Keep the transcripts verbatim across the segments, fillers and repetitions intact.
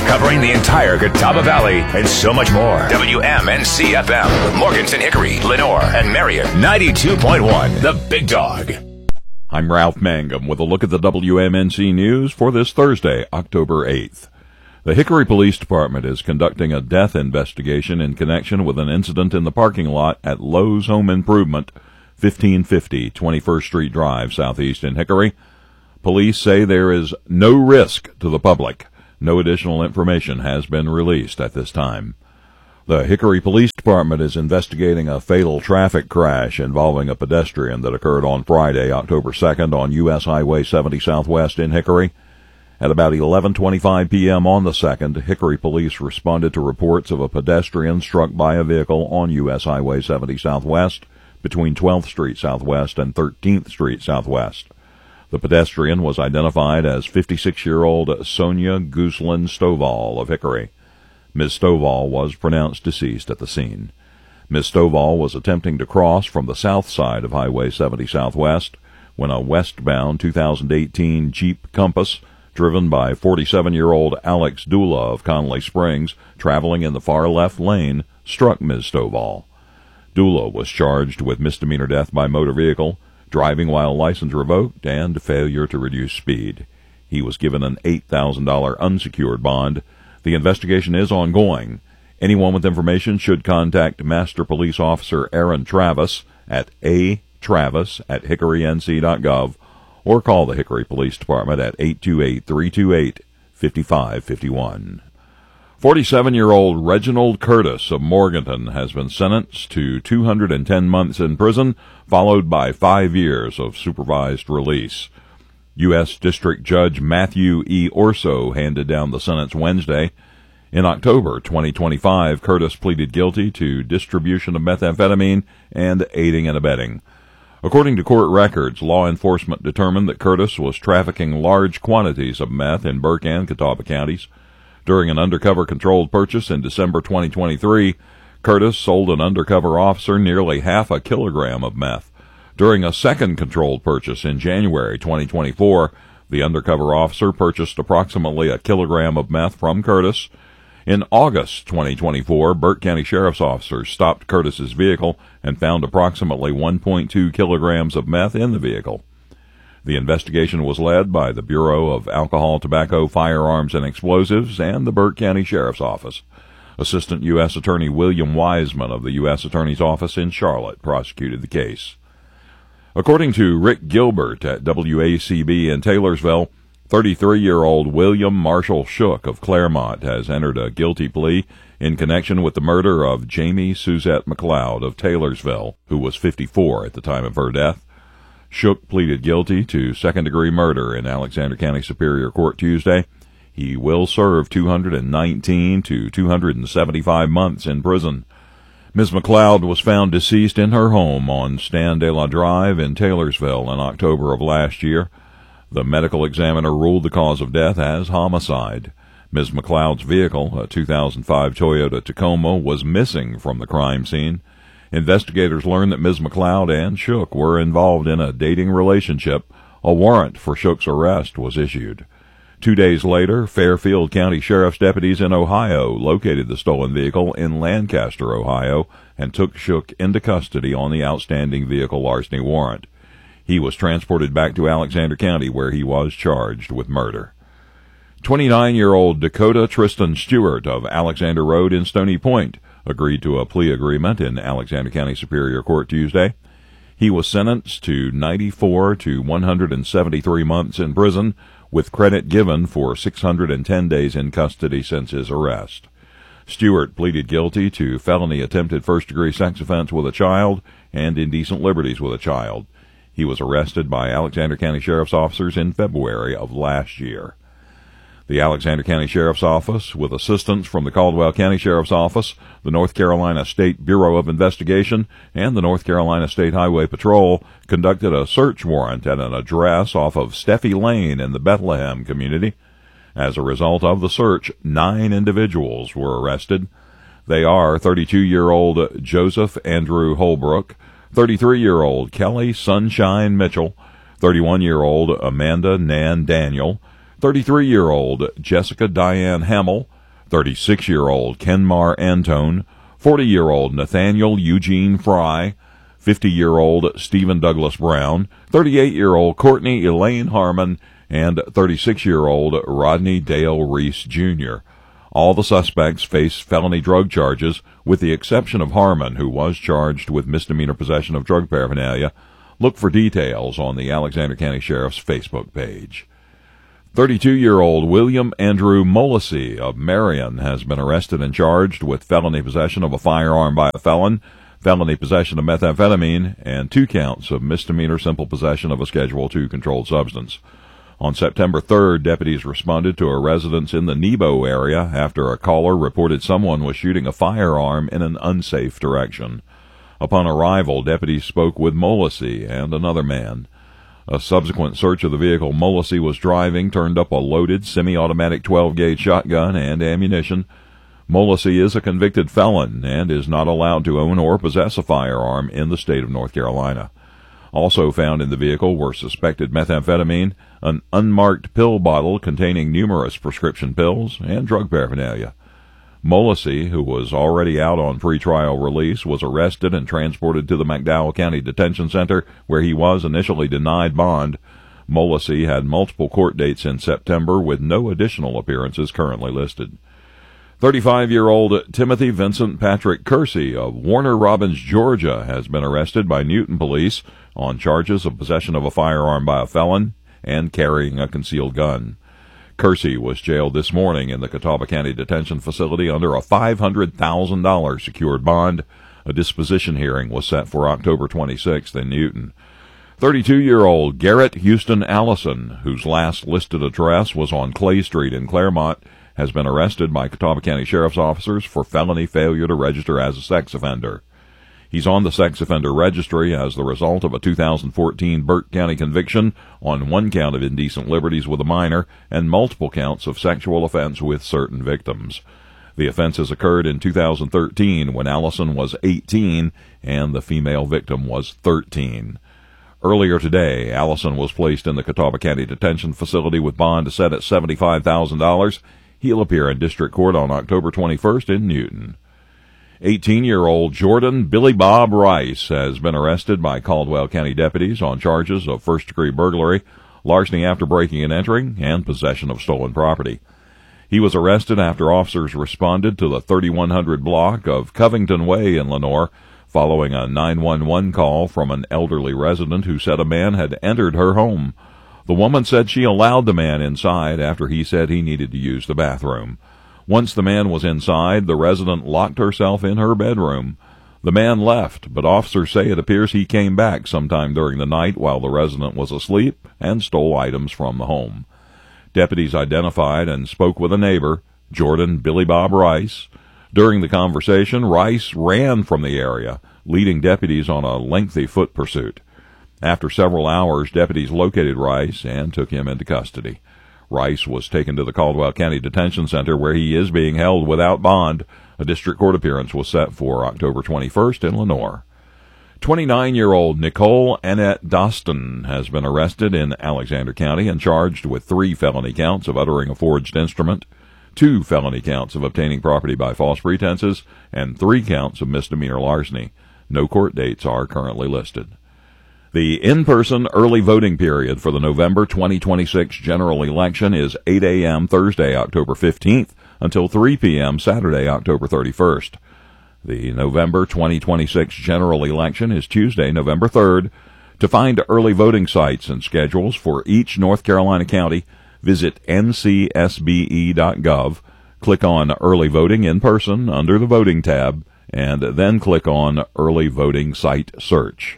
covering the entire Catawba Valley and so much more. W M N C F M, Morganton, Hickory, Lenore, and Marion, ninety-two point one, The Big Dog. I'm Ralph Mangum with a look at the W M N C News for this Thursday, October eighth. The Hickory Police Department is conducting a death investigation in connection with an incident in the parking lot at Lowe's Home Improvement, fifteen fifty twenty-first Street Drive, southeast in Hickory. Police say there is no risk to the public. No additional information has been released at this time. The Hickory Police Department is investigating a fatal traffic crash involving a pedestrian that occurred on Friday, October second, on U S Highway seventy Southwest in Hickory. At about eleven twenty-five p.m. on the second, Hickory Police responded to reports of a pedestrian struck by a vehicle on U S Highway seventy Southwest between twelfth Street Southwest and thirteenth Street Southwest. The pedestrian was identified as fifty-six-year-old Sonia Guzlin Stovall of Hickory. Miz Stovall was pronounced deceased at the scene. Miz Stovall was attempting to cross from the south side of Highway seventy Southwest when a westbound two thousand eighteen Jeep Compass, driven by forty-seven-year-old Alex Dula of Conley Springs, traveling in the far left lane, struck Miz Stovall. Dula was charged with misdemeanor death by motor vehicle, driving while license revoked, and failure to reduce speed. He was given an eight thousand dollars unsecured bond. The investigation is ongoing. Anyone with information should contact Master Police Officer Aaron Travis at a travis at hickory n c dot gov or call the Hickory Police Department at eight two eight, three two eight, five five five one. forty-seven-year-old Reginald Curtis of Morganton has been sentenced to two hundred ten months in prison, followed by five years of supervised release. U S District Judge Matthew E. Orso handed down the sentence Wednesday. In October twenty twenty-five, Curtis pleaded guilty to distribution of methamphetamine and aiding and abetting. According to court records, law enforcement determined that Curtis was trafficking large quantities of meth in Burke and Catawba counties. During an undercover controlled purchase in December twenty twenty-three, Curtis sold an undercover officer nearly half a kilogram of meth. During a second controlled purchase in January twenty twenty-four, the undercover officer purchased approximately a kilogram of meth from Curtis. In August twenty twenty-four, Burke County Sheriff's officers stopped Curtis's vehicle and found approximately one point two kilograms of meth in the vehicle. The investigation was led by the Bureau of Alcohol, Tobacco, Firearms, and Explosives and the Burke County Sheriff's Office. Assistant U S Attorney William Wiseman of the U S Attorney's Office in Charlotte prosecuted the case. According to Rick Gilbert at W A C B in Taylorsville, thirty-three-year-old William Marshall Shook of Claremont has entered a guilty plea in connection with the murder of Jamie Suzette McLeod of Taylorsville, who was fifty-four at the time of her death. Shook pleaded guilty to second-degree murder in Alexander County Superior Court Tuesday. He will serve two hundred nineteen to two hundred seventy-five months in prison. Miz McLeod was found deceased in her home on Stan de la Drive in Taylorsville in October of last year. The medical examiner ruled the cause of death as homicide. Miz McLeod's vehicle, a two thousand five Toyota Tacoma, was missing from the crime scene. Investigators learned that Miz McLeod and Shook were involved in a dating relationship. A warrant for Shook's arrest was issued. Two days later, Fairfield County Sheriff's deputies in Ohio located the stolen vehicle in Lancaster, Ohio, and took Shook into custody on the outstanding vehicle larceny warrant. He was transported back to Alexander County, where he was charged with murder. twenty-nine-year-old Dakota Tristan Stewart of Alexander Road in Stony Point agreed to a plea agreement in Alexander County Superior Court Tuesday. He was sentenced to ninety-four to one hundred seventy-three months in prison, with credit given for six hundred ten days in custody since his arrest. Stewart pleaded guilty to felony attempted first-degree sex offense with a child and indecent liberties with a child. He was arrested by Alexander County Sheriff's officers in February of last year. The Alexander County Sheriff's Office, with assistance from the Caldwell County Sheriff's Office, the North Carolina State Bureau of Investigation, and the North Carolina State Highway Patrol, conducted a search warrant at an address off of Steffi Lane in the Bethlehem community. As a result of the search, nine individuals were arrested. They are thirty-two-year-old Joseph Andrew Holbrook, thirty-three-year-old Kelly Sunshine Mitchell, thirty-one-year-old Amanda Nan Daniel, thirty-three-year-old Jessica Diane Hamill, thirty-six-year-old Kenmar Antone, forty-year-old Nathaniel Eugene Fry, fifty-year-old Stephen Douglas Brown, thirty-eight-year-old Courtney Elaine Harmon, and thirty-six-year-old Rodney Dale Reese, Junior All the suspects face felony drug charges, with the exception of Harmon, who was charged with misdemeanor possession of drug paraphernalia. Look for details on the Alexander County Sheriff's Facebook page. thirty-two-year-old William Andrew Molesey of Marion has been arrested and charged with felony possession of a firearm by a felon, felony possession of methamphetamine, and two counts of misdemeanor simple possession of a Schedule two controlled substance. On September third, deputies responded to a residence in the Nebo area after a caller reported someone was shooting a firearm in an unsafe direction. Upon arrival, deputies spoke with Molesey and another man. A subsequent search of the vehicle Molesey was driving turned up a loaded semi-automatic twelve-gauge shotgun and ammunition. Molesey is a convicted felon and is not allowed to own or possess a firearm in the state of North Carolina. Also found in the vehicle were suspected methamphetamine, an unmarked pill bottle containing numerous prescription pills, and drug paraphernalia. Molesey, who was already out on pretrial release, was arrested and transported to the McDowell County Detention Center, where he was initially denied bond. Molesey had multiple court dates in September, with no additional appearances currently listed. thirty-five-year-old Timothy Vincent Patrick Kersey of Warner Robins, Georgia, has been arrested by Newton police on charges of possession of a firearm by a felon and carrying a concealed gun. Kersey was jailed this morning in the Catawba County Detention Facility under a five hundred thousand dollars secured bond. A disposition hearing was set for October twenty-sixth in Newton. thirty-two-year-old Garrett Houston Allison, whose last listed address was on Clay Street in Claremont, has been arrested by Catawba County Sheriff's officers for felony failure to register as a sex offender. He's on the sex offender registry as the result of a two thousand fourteen Burke County conviction on one count of indecent liberties with a minor and multiple counts of sexual offense with certain victims. The offenses occurred in two thousand thirteen when Allison was eighteen and the female victim was thirteen. Earlier today, Allison was placed in the Catawba County Detention Facility with bond set at seventy-five thousand dollars. He'll appear in district court on October twenty-first in Newton. eighteen-year-old Jordan Billy Bob Rice has been arrested by Caldwell County deputies on charges of first-degree burglary, larceny after breaking and entering, and possession of stolen property. He was arrested after officers responded to the thirty-one hundred block of Covington Way in Lenoir following a nine one one call from an elderly resident who said a man had entered her home. The woman said she allowed the man inside after he said he needed to use the bathroom. Once the man was inside, the resident locked herself in her bedroom. The man left, but officers say it appears he came back sometime during the night while the resident was asleep and stole items from the home. Deputies identified and spoke with a neighbor, Jordan Billy Bob Rice. During the conversation, Rice ran from the area, leading deputies on a lengthy foot pursuit. After several hours, deputies located Rice and took him into custody. Rice was taken to the Caldwell County Detention Center, where he is being held without bond. A district court appearance was set for October twenty-first in Lenoir. twenty-nine-year-old Nicole Annette Doston has been arrested in Alexander County and charged with three felony counts of uttering a forged instrument, two felony counts of obtaining property by false pretenses, and three counts of misdemeanor larceny. No court dates are currently listed. The in-person early voting period for the November twenty twenty-six general election is eight a.m. Thursday, October fifteenth, until three p.m. Saturday, October thirty-first. The November twenty twenty-six general election is Tuesday, November third. To find early voting sites and schedules for each North Carolina county, visit N C S B E dot gov, click on Early Voting in Person under the Voting tab, and then click on Early Voting Site Search.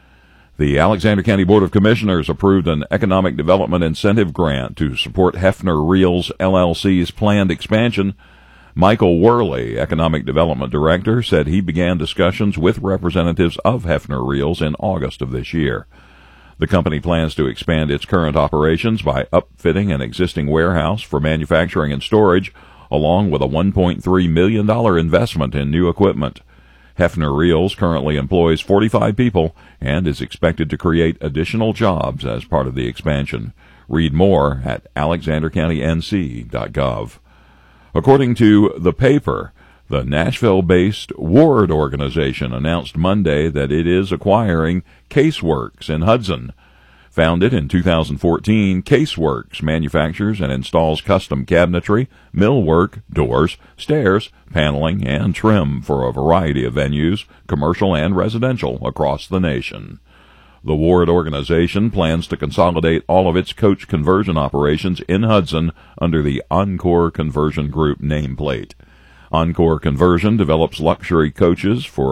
The Alexander County Board of Commissioners approved an Economic Development Incentive Grant to support Hefner Reels L L C's planned expansion. Michael Worley, Economic Development Director, said he began discussions with representatives of Hefner Reels in August of this year. The company plans to expand its current operations by upfitting an existing warehouse for manufacturing and storage, along with a one point three million dollars investment in new equipment. Hefner Reels currently employs forty-five people and is expected to create additional jobs as part of the expansion. Read more at alexander county n c dot gov. According to the paper, the Nashville-based Ward organization announced Monday that it is acquiring Caseworks in Hudson. Founded in two thousand fourteen, Caseworks manufactures and installs custom cabinetry, millwork, doors, stairs, paneling, and trim for a variety of venues, commercial and residential, across the nation. The Ward organization plans to consolidate all of its coach conversion operations in Hudson under the Encore Conversion Group nameplate. Encore Conversion develops luxury coaches for